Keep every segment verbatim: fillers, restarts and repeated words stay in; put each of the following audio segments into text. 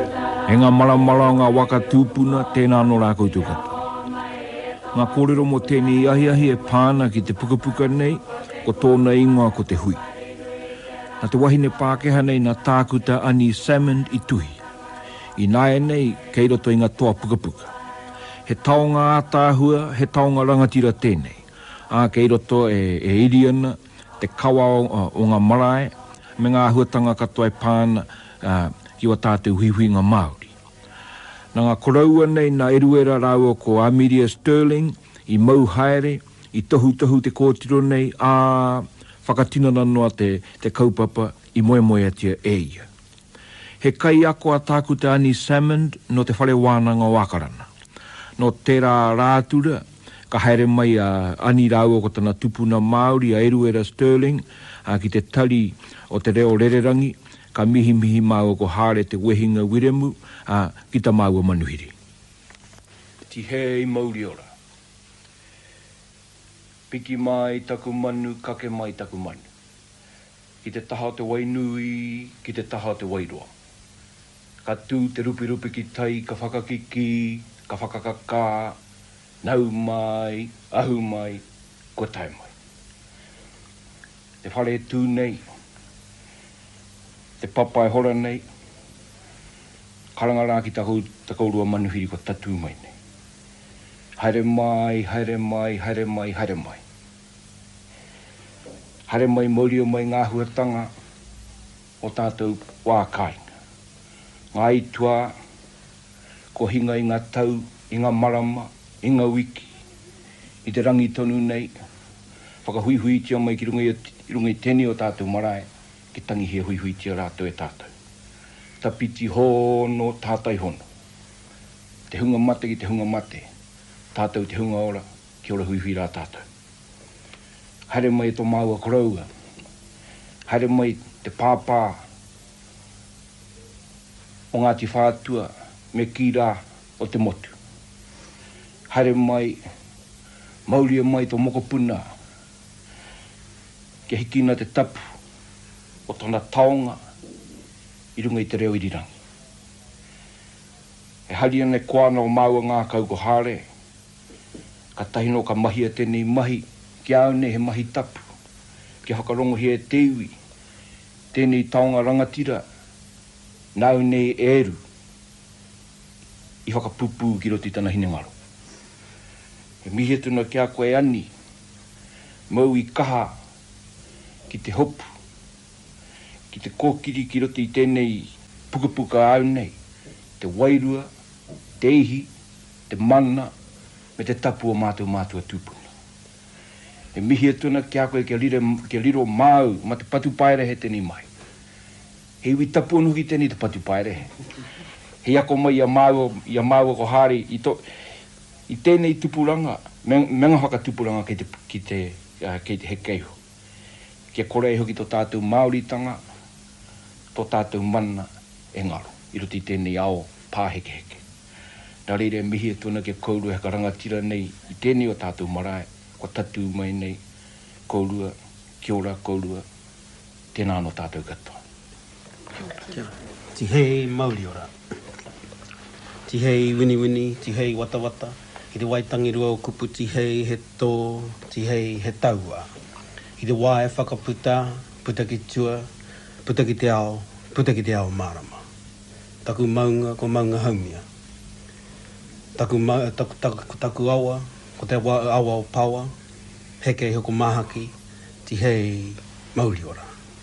E ngā malamala ngā waka tūpuna tēnā no rākau tūkata. Ngā kōrero mo tēnei ahi ahi e pāna ki te pukapuka nei, ko tōna ingoa ko te hui. Nā te wahine Pākehā nei nā tākuta Annie Salmond i tuhi. I nāe nei kei roto i ngā toa pukapuka. He taonga ātāhua, he taonga rangatira tēnei. Ā kei roto e, e iriana, te kawa o, o ngā marae, me ngā huatanga katoa e pāna uh, ki wa tātou huihui ngā Māori. Nā ngā koraua nei nā eruera rāua ko Amelia Sterling, i mau haere, i tohu tohu te kōtiro nei, ā whakatinana noa te, te kaupapa i moe moe atia e ia. He kai ako a tākuta Annie Salmond no te whare wānanga o Akarana. No tērā rātura, ka haere mai a Annie rāua ko tana tupuna Māori a eruera Sterling, a ki te tari o te reo rererangi, ka mihi mihi māua ko hāre te wehinga wiremu, a ki ta māua manuhiri. Ti hei mauri ora. Piki mai taku manu, kake mai taku manu. Ki te taha te wainui, ki te taha te wairoa. Ka tū te rupi rupi ki tai, ka whakakiki, ka whakakaka, nau mai, ahu mai, ko tai mai. Te whare tū nei, te papai hora nei, karanga rā ki tako, takourua manuhiri ko tatu mai nei. Haere mai, haere mai, haere mai, haere mai. Haere mai maurio mai ngā huatanga o tātou wākainga. Ngā itua, ko hinga i ngā tau, i ngā marama, i ngā wiki, i te rangi tonu nei, whakahuihui tia mai ki runga i, runga i teni o tātou marae, ki tangi hea huihui tia rātou e tātou. Ta piti hono, tātai hono. Te hunga mate ki te hunga mate, tātou te hunga ora, ki ora huihui rā tātou. Haere mai tō māua koraua, haere mai te pāpā, o Ngāti Whātua, me ki rā o te motu. Haere mai, mauria mai tō mokopuna, ke hikina te tapu, o tōna taonga, i runga i te reo irirangi. E hari ane koana o māua ngā kau ko hāre, ka tahino ka mahi a tēnei mahi, ki aune he mahi tapu, ki hakarongo he e teiwi, tēnei taonga rangatira, nau nei eru, i whakapupu ki roti tana hinengaro. He mihe tuna ki a koe ani, mau i kaha, ki te hopu, ki te kōkiri ki roti i tēnei pukapuka au nei, te wairua, te ihi, te mana, me te tapu o mātua mātua tūpuna. He mihi tuna ki a koe ke liro, ke liro māu, ma te patu paere he tēnei mai. He iwi tapu anu ki tēnei te patu paere he. He ako mai i a māua, i a māua ko hāri, i, to, i tēnei tupuranga, menga whaka tupuranga ki te, ki te, uh, ki te he keiho. Kia kore e hoki tō tātou Māoritanga, tō tātou mana e ngaro, i roti tēnei ao pāheke heke. Nā reire mihi e tūna ke kourua he karangatira nei, i tēnei o tātou marae, ko tatu mai nei, kourua, kia ora, kourua, tēnā no tātou katoa. Kia ora. Ti hei mauri ora. Ti hei wini wini, ti hei wata wata, i te waitangi rua o kupu, ti hei he tō, ti hei he taua. I te wā e whakaputa, puta ki tua, puta ki te ao, puta ki te ao marama. Taku maunga ko maunga haumia. Taku, ma, taku, taku, taku awa, ko te awa, awa o pawa, heke hoko mahaki, ti hei mauri ora.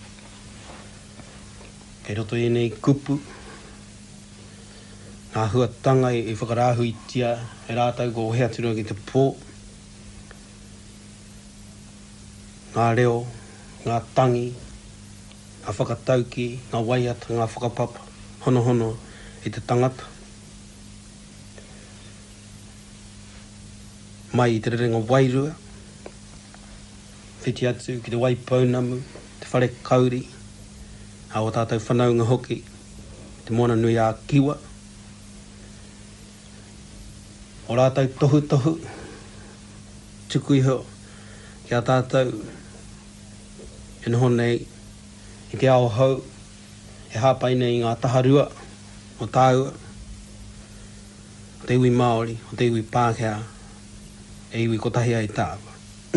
Kei roto i nei kupu, ngā huatanga i whakarāhui tia, e rātau ko hea tūrua ki te pō, ngā reo, ngā tangi, ngā whakatauki, ngā waiata, ngā whakapapa, hono hono i te tangata. Mai i te rerenga wairua, whiti atu ki te waipaunamu, te whare kauri, a o tātou whanaunga hoki, te mona nui a kiwa. O rātou tohu tohu, tuku iho, ki a tātou, e noho nei, i te ao hau, e hāpai nei ngā taharua, o tāua, o te iwi Māori, o te iwi Pākehā, e iwi kotahi ai tāua.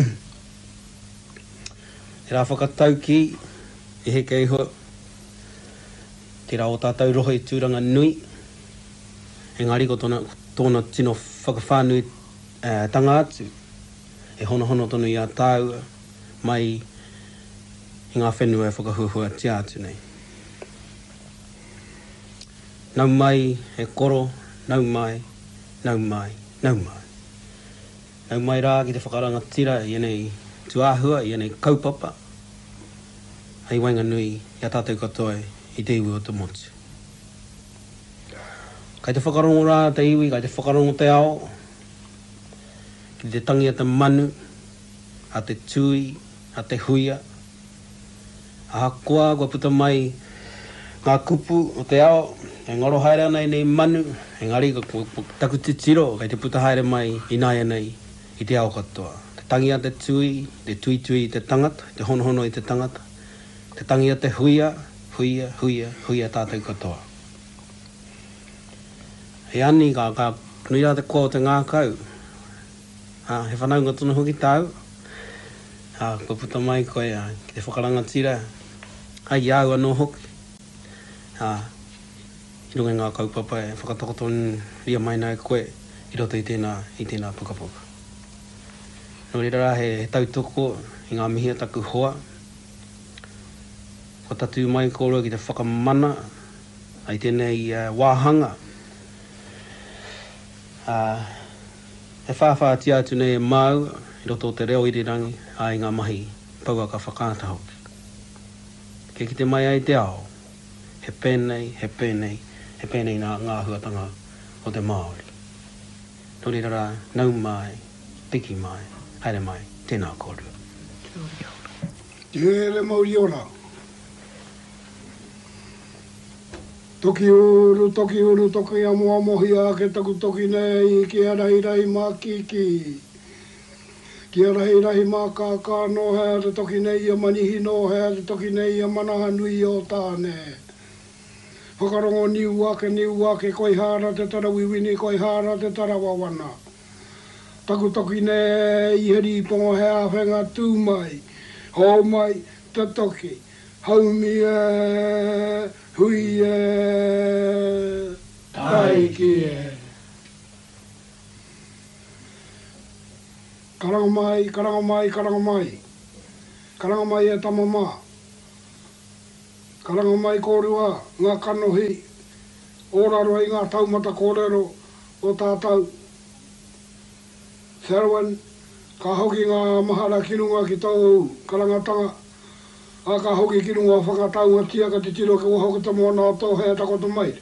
E rā whakatau ki, e he kei hoa, te rā o tātou roho i tūranga nui, engari ko tōna, tōna tino whakawhānui uh, tanga atu, e hono hono tonu i a tāua, mai i ngā whenua e whakahuhua tia atu nei. Nau mai e koro, nau mai, nau mai, nau mai. Nau mai rā ki te whakaranga tira i enei tuāhua, i enei kaupapa, hei wainga nui i a tātou katoa i te iwi o te motu. Kai te whakarongo rā te iwi, kai te whakarongo te ao, ki te tangi a te manu, a te tui, a te huia, a hakoa, kua puta mai ngā kupu o te ao, e ngoro haere nei nei manu, e ngari ka taku te tiro, kai te puta haere mai i nai nei i te ao katoa. Te tangi a te tui, te tui tui i te tangata, te hono hono i te tangata, te tangi a te huia, huia, huia, huia tātou katoa. He ani ka, ka nui rā te kua o te ngākau, ha, he whanaunga tunu hoki tau, ha, kua puta mai koe, ha, ki te whakaranga tira, hai iau anō hoki, ha, i runga ngā kaupapa e whakatokotonu ria mai nai koe, i roto i tēnā, i tēnā pukapuka. Nō reira rā he, he tautoko i ngā mihia taku hoa, ko tatu mai kōrua ki te whakamana, ai tēnei uh, wāhanga. Uh, he whāwha ati atu nei e mau, i roto o te reo i te rangi, ai ngā mahi, paua ka whakāta hoki. Ke ki te mai ai te ao, he pēnei, he pēnei, he pēnei ngā, ngā huatanga o te Māori. Nō reira rā, nau mai, tiki mai, haere mai, tēnā kōrua. Te le Māori ora. Toki uru, toki uru, toki a mua mohi a ke taku toki nei, ki a rahi rahi mā kiki. Ki a rahi rahi mā kākā no hea te toki nei a manihi no hea te toki nei a manaha nui o tāne. Whakarongo niu ake, niu ake, koi hara te tara wiwini, koi hara te tara wawana. Taku toki nei, i heri pongo hea whenga tū mai, hō mai, te toki, haumi e, hui e, taiki e. Karanga mai, karanga mai, karanga mai. Karanga mai e tamama. Karanga mai kōrua, ngā kanohi, ōraro i ngā taumata kōrero o tātou. Sarwan, ka hoki ngā mahara kirunga ki tau karangatanga, a ka hoki kirunga whakatau a tia ka te tiro ke wahoka ta moana o tau hea takoto mai.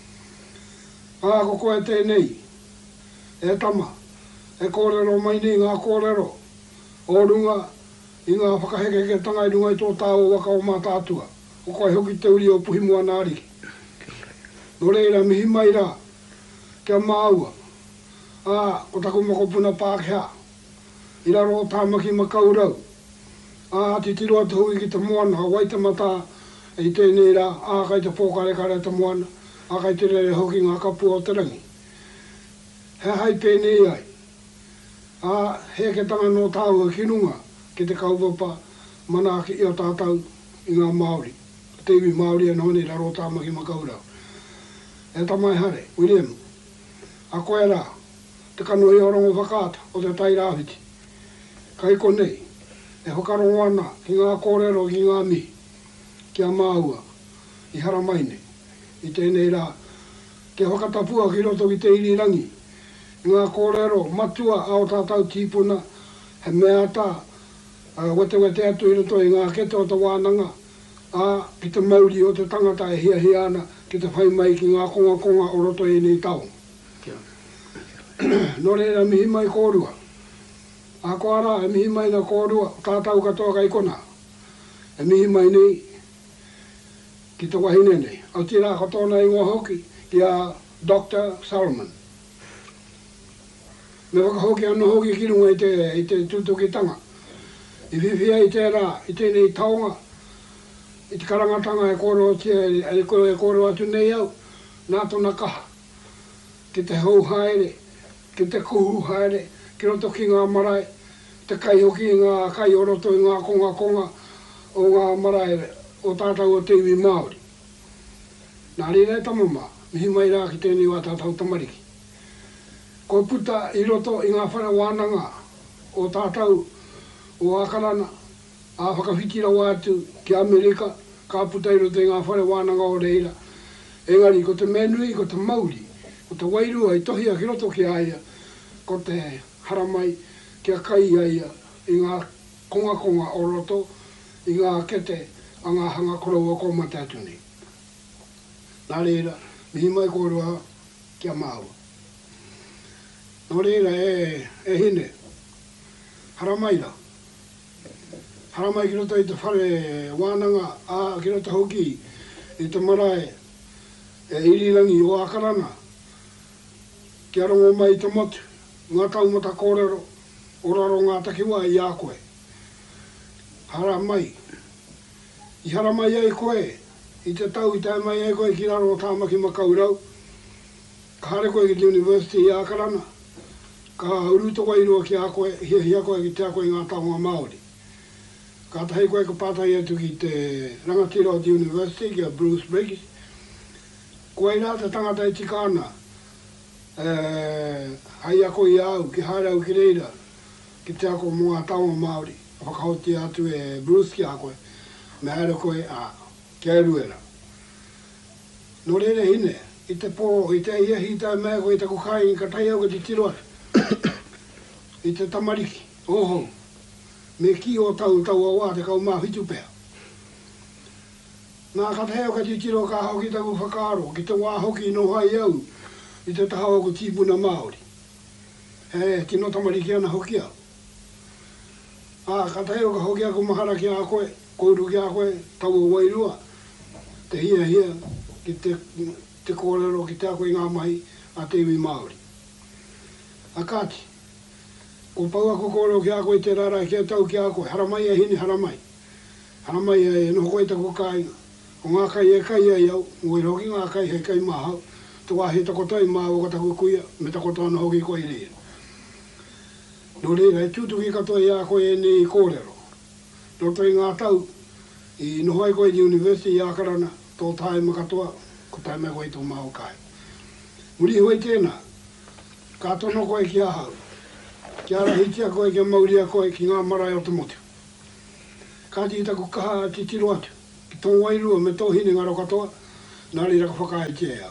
A ko koe tēnei, e tama, e kōrero mai ni ngā kōrero, o runga i ngā whakaheke ke tanga i runga i tō tāo waka o mā tātua. O koe hoki te uri o puhi mua nāriki. Nō reira mihi mai rā, kia māua. A, ko taku makopuna Pākehā. I raro o tāmaki makaurau. A, te tiro atu hui ki te moana, wai te mata i tēnei rā, a kai te pōkare kare te moana, a kai te rere hoki ngā kapu o te rangi. He hai pēnei ai. A, he ke tanga no tāua kinunga, ki te kaupapa, mana ki i o tātau i ngā Māori. Te iwi Māori anō nei raro tāmaki makaurau. E tamai hare, William, a koe rā, te kanohi o rongo whakāta o te tai rāwhiti. Kai ko nei, e whakarongo ana ki ngā kōrero ki ngā mi, ki a māua, i hara mai nei. I tēnei rā, ke whakatapua ki roto ki te irirangi. I ngā kōrero matua ao tātau tīpuna, he mea tā, uh, wete wete atu i roto i ngā kete o te wānanga, a ki te mauri o te tangata e hia hia ana ki te whai mai ki ngā konga konga o roto e nei tau. Nō reira mihi mai kōrua. A koara e mihi mai na kōrua tātau katoa kai kona. E mihi mai nei ki te wahine nei. Au tira katoa i ngā hoki ki a Doctor Salman. Me wakahoki anō hoki ki runga i te, i te tūtukitanga. I whiwhia i te rā, i tēnei taonga, i te karangatanga e koro tia, e koro e koro atu nei au, nā tōna kaha, ki te hau haere, ki te kuhu haere, ki roto ki ngā marae, te kai hoki ngā kai o roto i ngā konga konga o ngā marae o tātau o te iwi Māori. Nā rira e tamama, mihi mai rā ki tēnei wā tātau tamariki. Ko puta i roto i ngā whare wānanga o tātau o Akarana, a whakawhitira wātu ki Amerika, ka puta i roto i ngā whare wānanga o reira. Engari, ko te menui, ko te mauri, ko te wairua i tohia ki roto ki aia, ko te haramai ki a kai aia i ngā konga konga o roto, i ngā kete a ngā hanga korau o ko matatuni. Nā reira, mihi mai kōrua kia māua. Nō reira e, e hine, haramaira. Haramai ki roto i te whare wānanga, a ki roto hoki i te marae e irirangi o Akarana. Ki arongo mai i te motu, ngā taumata kōrero, o raro ngā takiwa i a koe. Haramai. I haramai ai koe, i te tau i tai mai ai koe ki raro o tāmaki makaurau. Ka hare koe ki te University i Akarana. Ka uruto wairua ki a koe, hia hia koe ki te a koe i ngā taunga Māori. Ka tahi koe ka pātai atu ki te rangatira o te University, ki a Bruce Briggs. Koe rā te tangata i tikana, eh, hai a koe i au, ki haere au ki reira, ki te a koe mua taunga Māori. Whakahoti atu e Bruce ki a koe. Me haere koe a ki Aeruera. Nō rere hine, i te pō, i te ia hita e mea koe i te kukai, ka tai au ka te tiro atu. I te tamariki, oho, me ki o tau tau a wā te kau mā hitu pēr. Nā ka te heo ka te tiro ka hau ki taku whakaro, ki te wā hoki no hai au, i te tahau ko tīpuna Māori. He, tino tamariki ana hoki au. Ah, ka te heo ka hoki aku mahara ki a koe, kouru ki a koe, tau o wairua. Te hia hia, ki te, te kōrero ki te a koe ngā mahi a te iwi Māori. A kāti, ko pau ako kōrero ki a koe te rara ki a tau ki a koe, haramai e hini haramai. Haramai e noho koe tako kai, o ngā kai e kai e iau, ngoi roki ngā kai he kai mahau, te wahi takotai mā o katako kuia, me takotai ana hoki koe reira. Nō reira, e tūtuki katoa i a koe e nei kōrero. Roto i ngā tau, i noho ai koe di University i Akarana, tō tae ma katoa, ko tae mai koe tō mao kai. Muri hoi tēnā, ka tono koe ki ahau, ki ara hitia koe ki mauria koe ki ngā marae o te motu. Ka ti taku kaha ti tiro atu, ki tō wairua me tō hine ngaro katoa, nā reira ka whakae te ea.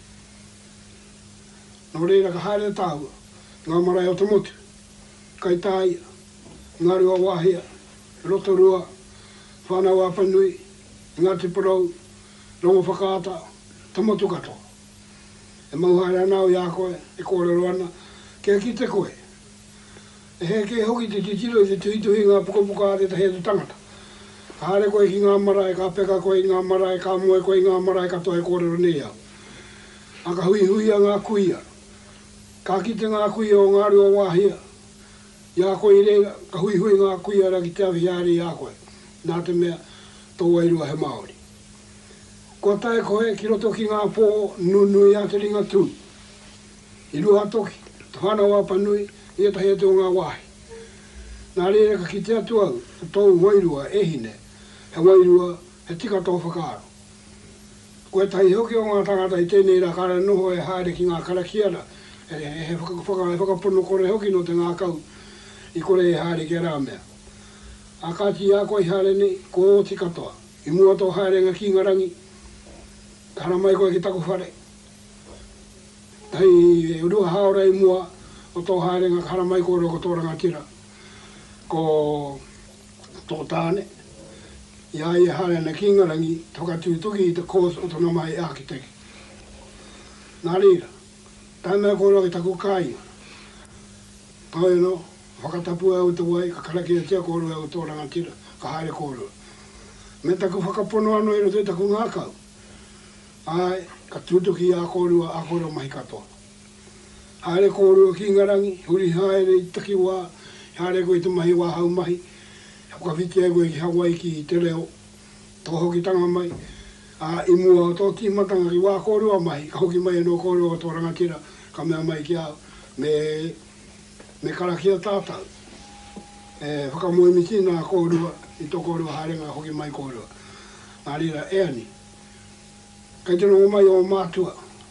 Nō reira ka haere tāua, ngā marae o te motu, kai tāia, ngā rua wāhia, rotorua, whanau apanui, ngā te parau, rongo whakaata, te motu katoa. E mauhaere anau i a koe, e kōrero ana, kia ki te koe. E he ke hoki te titiro i te tuhituhi ngā pukapuka te tahi atu tangata. Ka hare koe ki ngā marae, ka peka koe i ngā marae, ka moe koe i ngā marae katoa e kōrero nei au. A ka hui hui a ngā kuia. Ka kite ngā kuia o ngā rua wāhia. Ia koe i reira, ka hui hui ngā kuia ra ki te awhiare i a koe. Nā te mea, tō wairua he Māori. Ko tae koe ki roto ki ngā pō nunui a te ringa tū. I rua toki, te whanau apanui, ia tahi atu o ngā wāhi. Nā reira ka ki te atu au, tō wairua e hine, he wairua he tika tō whakaaro. Koe tahi hoki o ngā tangata i tēnei ra kare noho e haere ki ngā karakiara, e he whakapono kore hoki no te ngā kau, i kore e haere ki a rāmea. A kāti a koe haere nei, ko o ti katoa. I mua tō haere ngā ki ngarangi, kara mai koe ki taku whare. Hei, urua haora i mua, o tō haere ngā kara mai kore o ko tō rangatira. Ko tō tāne, ia i haere na ki ngarangi, toka tūtuki i te kōs o tōna mai ākiteki. Nā reira, tai mea kore o ki taku kāinga. Pau no, whakatapu au te wai, ka karaki a tia kōrua au tō rangatira, ka haere kōrua. Me taku whakapono ano e roto i taku ngākau. Ai, ka tūtuki a kōrua, a kōrua mahi katoa. Haere kōrua ki ngarangi, huri haere i taki wā, haere koe te mahi wā hau mahi, ka whiti e koe ki Hawaii ki te reo, tō hoki tanga mai, A i mua o tō tīmatanga ki wā kōrua mai, ka hoki mai no kōrua o tō rangatira, ka mea mai ki au, me, me karakia tātau. E whakamoe miti nā kōrua, i tō kōrua harenga hoki mai kōrua. Nā rira, ea ni. Kei te rongo mai o mātua,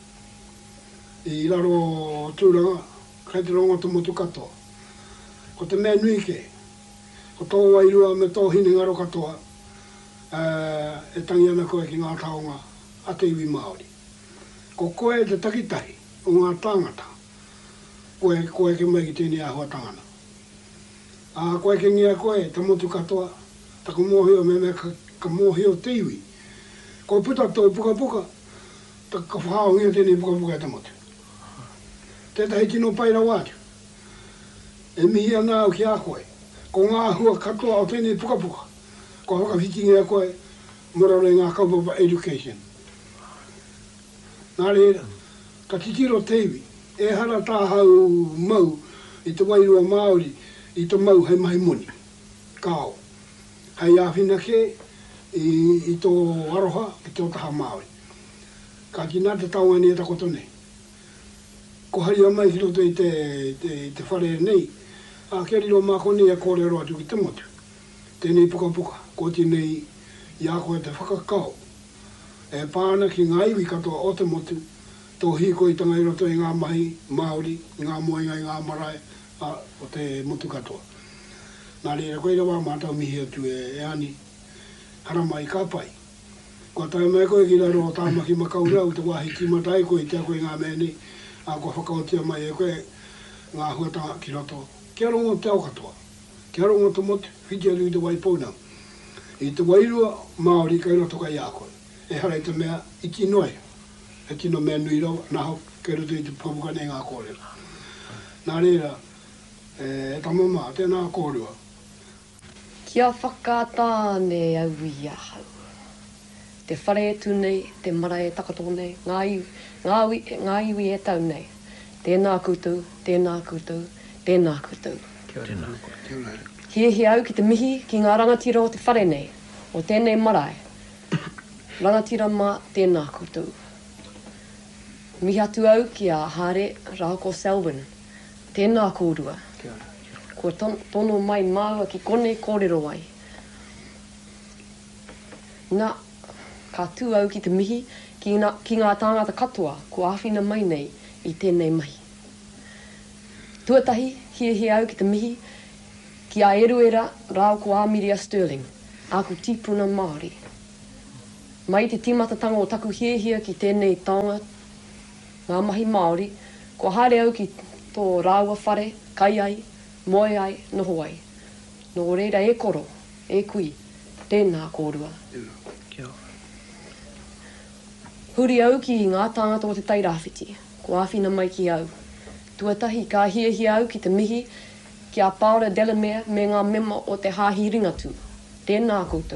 i laro tūranga, kei te rongo te motu katoa. Ko te mea nui ke, ko tō wairua me tō hini ngaro katoa, Uh, e tangi ana koe ki ngā taonga a te iwi Māori. Ko koe te takitahi o ngā tāngata, koe, koe ke mai ki tēnei ahua tangana. A koe ke ngia koe, ta motu katoa, ta ko mōhio me me ka, ka mōhio te iwi. Ko puta tō puka puka, ta ka whao ngia tēnei puka puka e ta motu. Tētahi tino paira wātu. E mihi ana au ki a koe, ko ngā ahua katoa o tēnei puka puka. Ko haka whiti ngea koe, morare ngā kaupapa education. Nā reira, ka titiro teiwi, e hara tāhau mau i te wairua Māori, i te mau hei mahi moni, kāo. Hei āwhina ke, i, i tō aroha, i tō taha Māori. Ka ki nā te taunga ni e takoto nei. Ko haria mai ki roto i te, te, te whare nei, a kia riro mā kone e kore roa tu ki te motu. Tēnei puka puka, ko tēnei i a koe te whakakau. E pāna ki ngā iwi katoa o te motu, tō hiko i tanga i roto i ngā mahi Māori, i ngā moenga, i ngā marae a, o te motu katoa. Nā reira, koe rewa mātau mihi atu e, e ani, haramai ka pai. Ko tai mai koe ki raro o tāmaki makau rau, te wahi ki matai koe, tia koe ngā meni, a ko whakautia mai e koe ngā huatanga ki roto. Kia rongo te au katoa. Kia rongo te motu, whiti alu i te waipōnau. I te wairua Māori kai roto kai a koe. E hara i te mea i tinoe. E tino mea nui rau, nā hau kai roto i te pamuka nei ngā kōrera. Nā reira, e tamama, tēnā kōrua. Kia whakatāne au i ahau. Te whare e tū nei, te marae e takato nei, ngā iwi, ngā iwi, ngā iwi e tau nei. Tēnā koutou, tēnā koutou, tēnā koutou. Tēnā koutou. Hie he au ki te mihi ki ngā rangatira o te whare nei, o tēnei marae. Rangatira mā tēnā koutou. Mihi atu au ki a Hare Rāko Selwyn. Tēnā kōrua. Ko ton, tono mai māua ki kone kōrero ai. Nā, ka tū au ki te mihi ki ngā, ki ngā tāngata katoa ko āwhina mai nei i tēnei mahi. Tuatahi, hie he au ki te mihi ki a Eruera rāo ko Amiria Sterling, aku tipuna Māori. Mai te timatatanga o taku hiehia ki tēnei taonga, ngā mahi Māori, ko haere au ki tō rāua whare, kai ai, moe ai, noho ai. Nō reira e koro, e kui, tēnā kōrua. Kia ora. Huri au ki ngā tāngata o te tairāwhiti, ko āwhina mai ki au. Tuatahi, ka hiehia au ki te mihi, ki a Paula Delamere me ngā mema o te hāhi ringatu. Tēnā koutou.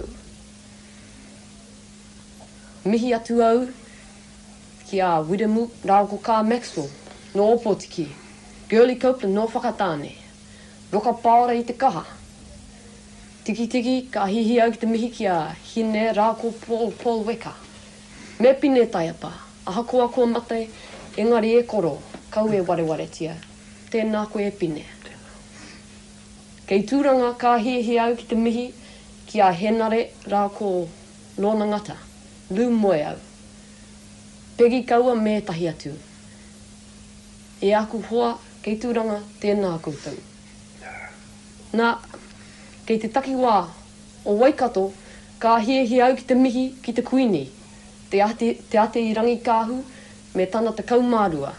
Mihi atu au ki a Widemu Rāko Kā Maxwell no Opotiki. Girlie Copeland no Whakatāne. Roka Paora i te kaha. Tiki tiki ka hihi au ki te mihi ki a Hine Rāko Paul, Paul Weka. Me pine taiapa. Aha koa koa matai, engari e koro, kau e ware ware tia. Tēnā koe e pine. Kei tūranga ka hihi au ki te mihi ki a Henare Rāko Lona Ngata, Lū Moe au. Pegi kaua me tahi atu. E aku hoa kei tūranga tēnā koutou. Nā, kei te takiwā o Waikato, ka hihi au ki te mihi ki te kuini, te ate, te ate i rangi kāhu me tana te kaumārua.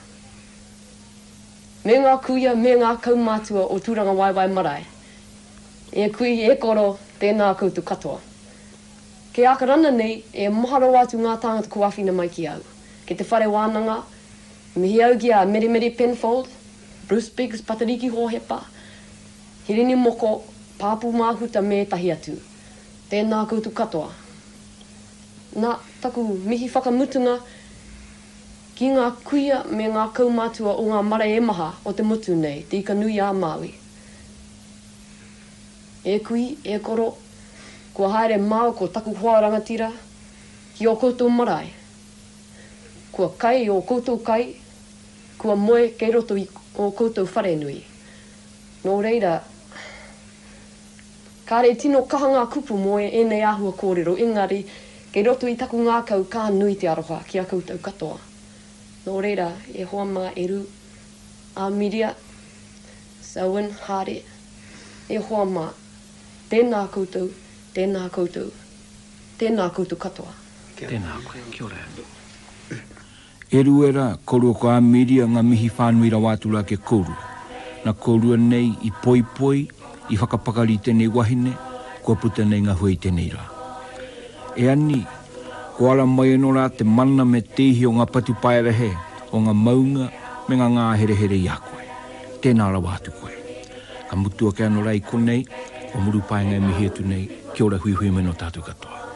Me ngā kuia, me ngā kaumātua o tūranga waiwai marae. E kui, e koro, tēnā koutou katoa. Ke akarana nei, e maharo atu ngā tāngata ko āwhina mai ki au. Ke te whare wānanga, mihi au ki a Meri Meri Penfold, Bruce Biggs, Patariki Hōhepa, Hirini Moko, Pāpū Māhuta me tahi atu. Tēnā koutou katoa. Nā, taku mihi whakamutunga ki ngā kuia me ngā kaumātua o ngā marae e maha o te mutu nei, te ika nui a Māui. E kui, e koro, kua haere māu ko taku hoa rangatira, ki o koutou marae. Kua kai o koutou kai, kua moe kei roto i o koutou wharenui. Nō reira, ka re tino kaha ngā kupu moe e nei ahua kōrero, engari, kei roto i taku ngā kau ka nui te aroha ki a koutou katoa. Nō reira, e hoa mā eru, a miria, Selwyn, Hare, e hoa mā, tēnā koutou, tēnā koutou, tēnā koutou katoa. Tēnā koe, kia ora. E ruera, korua ko a miria ngā mihi whānuira wātula ke korua. Na korua nei i poi poi, i whakapakari tēnei wahine, kua puta nei ngā hui tēnei rā. E ani, ko ala mai no rā te mana me tehi o ngā patu paerehe, o ngā maunga me ngā ngā here here i a koe. Tēnā ra wātu koe. Ka mutua ke anō rā i konei, o muru paenga e mihi atu nei, kia ora hui hui me no tātou katoa.